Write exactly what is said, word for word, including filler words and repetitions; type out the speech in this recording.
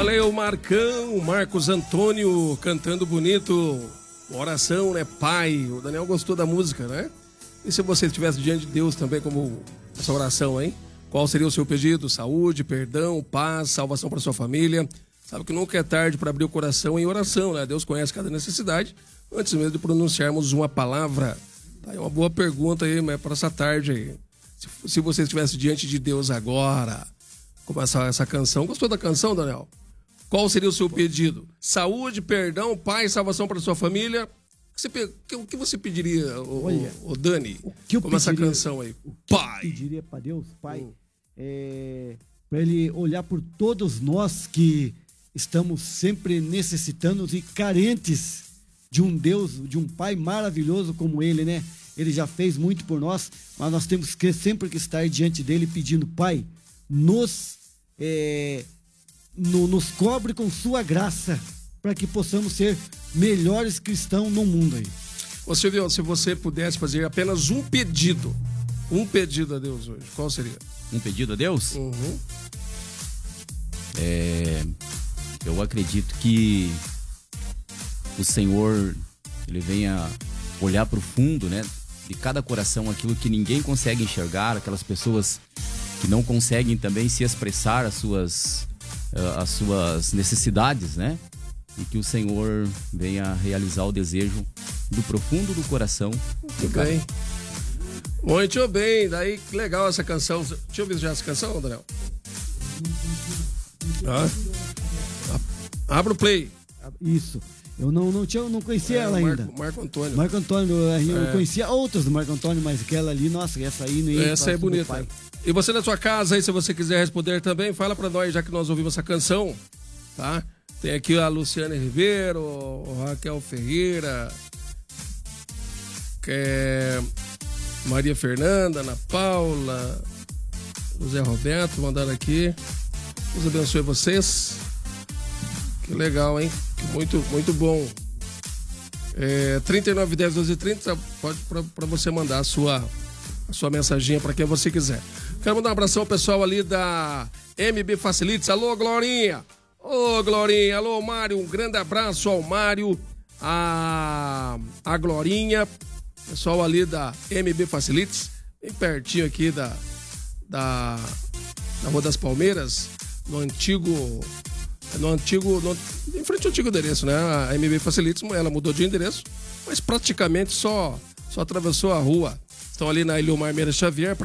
Olha aí o Marcão, Marcos Antônio cantando bonito. Oração, né, pai? O Daniel gostou da música, né? E se você estivesse diante de Deus também como essa oração, hein? Qual seria o seu pedido? Saúde, perdão, paz, salvação para sua família. Sabe que nunca é tarde para abrir o coração em oração, né? Deus conhece cada necessidade antes mesmo de pronunciarmos uma palavra. Tá aí uma boa pergunta aí, mas para essa tarde aí. Se, se você estivesse diante de Deus agora, como essa, essa canção. Gostou da canção, Daniel? Qual seria o seu pedido? Saúde, perdão, paz, salvação para sua família. O que, você, o que você pediria, o, Olha, o Dani, o que eu como essa pediria, canção aí? O que Pai. eu pediria para Deus, Pai, Hum. é, para Ele olhar por todos nós que estamos sempre necessitando e carentes de um Deus, de um Pai maravilhoso como Ele, né? Ele já fez muito por nós, mas nós temos que sempre que estar diante dele pedindo, Pai, nos, é, no, nos cobre com sua graça, para que possamos ser melhores cristãos no mundo aí. Você viu, se você pudesse fazer apenas um pedido, um pedido a Deus hoje, qual seria? Um pedido a Deus? Uhum. É, eu acredito que o Senhor, Ele venha olhar para o fundo, né, de cada coração, aquilo que ninguém consegue enxergar, aquelas pessoas que não conseguem também se expressar as suas, as suas necessidades, né? E que o Senhor venha realizar o desejo do profundo do coração. Muito bem. Muito bem, daí legal essa canção. Deixa eu ver já essa canção, Daniel. Ah. Abra o play. Isso. Eu não, não, tinha, não conhecia É, ela Marco, ainda. Marco Antônio. Marco Antônio, eu É. conhecia outras do Marco Antônio, mas aquela ali, nossa, essa aí não ia. Essa é bonita. E você na sua casa aí, se você quiser responder também, fala pra nós, já que nós ouvimos essa canção, tá? Tem aqui a Luciana Ribeiro, o Raquel Ferreira, que é Maria Fernanda, Ana Paula, José Roberto, mandaram aqui. Deus abençoe vocês. Que legal, hein? Muito, muito bom. É, trinta e nove, dez, doze, trinta, pode pra, pra você mandar a sua, a sua mensaginha pra quem você quiser. Quero mandar um abração ao pessoal ali da M B Facilities. Alô, Glorinha! Ô, Glorinha! Alô, Mário! Um grande abraço ao Mário, a, a Glorinha, pessoal ali da M B Facilities, bem pertinho aqui da, da, da Rua das Palmeiras, no antigo... No antigo, no, em frente ao antigo endereço, né? A M B Facilities, ela mudou de endereço, mas praticamente só, só atravessou a rua. Estão ali na Eliomar Meira Xavier.